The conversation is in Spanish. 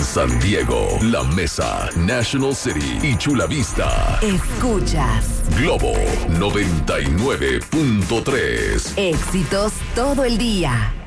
San Diego, La Mesa, National City y Chula Vista. Escuchas Globo 99.3. Éxitos todo el día.